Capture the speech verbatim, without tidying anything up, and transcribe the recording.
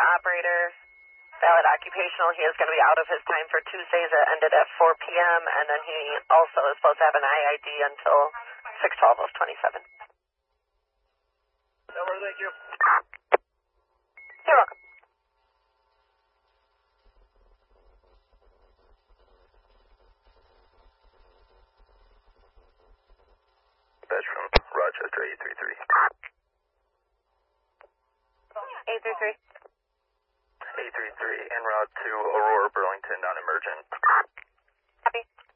operator, valid occupational. He is going to be out of his time for Tuesdays. It ended at four p.m., and then he also is supposed to have an I I D until six twelve of twenty-seven. Number, thank you. You're welcome. Dispatch from Rochester eight three three. eight three three. eight three three, en route to Aurora, Burlington, non-emergent. Copy.